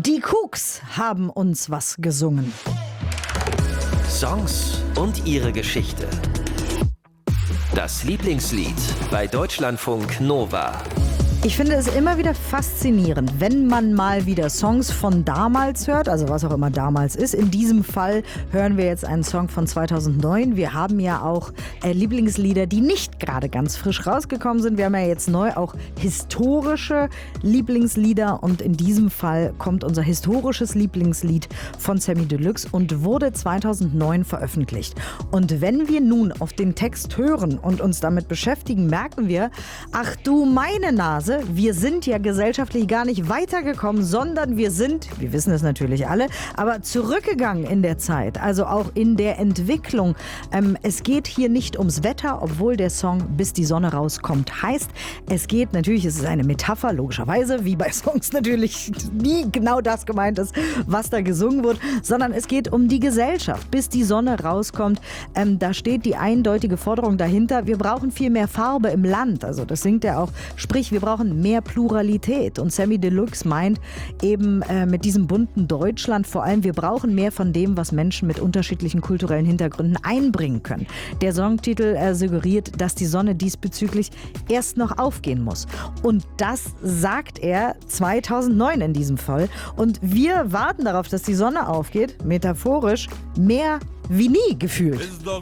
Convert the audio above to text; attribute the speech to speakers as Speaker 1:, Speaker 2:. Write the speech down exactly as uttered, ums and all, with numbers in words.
Speaker 1: Die Cooks haben uns was gesungen.
Speaker 2: Songs und ihre Geschichte. Das Lieblingslied bei Deutschlandfunk Nova.
Speaker 1: Ich finde es immer wieder faszinierend, wenn man mal wieder Songs von damals hört, also was auch immer damals ist. In diesem Fall hören wir jetzt einen Song von zweitausendneun. Wir haben ja auch äh, Lieblingslieder, die nicht gerade ganz frisch rausgekommen sind. Wir haben ja jetzt neu auch historische Lieblingslieder und in diesem Fall kommt unser historisches Lieblingslied von Samy Deluxe und wurde zweitausendneun veröffentlicht. Und wenn wir nun auf den Text hören und uns damit beschäftigen, merken wir, ach du meine Nase, wir sind ja gesellschaftlich gar nicht weitergekommen, sondern wir sind, wir wissen es natürlich alle, aber zurückgegangen in der Zeit, also auch in der Entwicklung. Ähm, es geht hier nicht ums Wetter, obwohl der Song Bis die Sonne rauskommt heißt. Es geht natürlich, es ist eine Metapher, logischerweise, wie bei Songs natürlich nie genau das gemeint ist, was da gesungen wird, sondern es geht um die Gesellschaft. Bis die Sonne rauskommt, ähm, da steht die eindeutige Forderung dahinter, wir brauchen viel mehr Farbe im Land. Also das singt er auch, sprich, wir brauchen mehr Pluralität. Und Samy Deluxe meint eben äh, mit diesem bunten Deutschland vor allem, wir brauchen mehr von dem, was Menschen mit unterschiedlichen kulturellen Hintergründen einbringen können. Der Songtitel äh, suggeriert, dass die Sonne diesbezüglich erst noch aufgehen muss. Und das sagt er zweitausendneun in diesem Fall. Und wir warten darauf, dass die Sonne aufgeht, metaphorisch, mehr wie nie gefühlt.